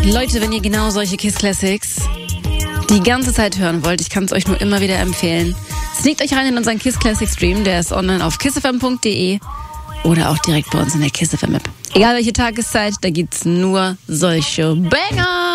Leute, wenn ihr genau solche Kiss Classics die ganze Zeit hören wollt, ich kann es euch nur immer wieder empfehlen. Sneakt euch rein in unseren Kiss Classic Stream, der ist online auf kissfm.de oder auch direkt bei uns in der Kiss FM App. Egal welche Tageszeit, da gibt's nur solche Banger.